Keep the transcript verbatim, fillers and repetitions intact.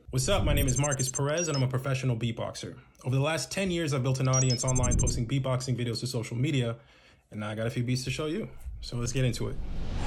What's up? My name is Marcus Perez and I'm a professional beatboxer. Over the last ten years, I've built an audience online posting beatboxing videos to social media, and now I got a few beats to show you. So let's get into it.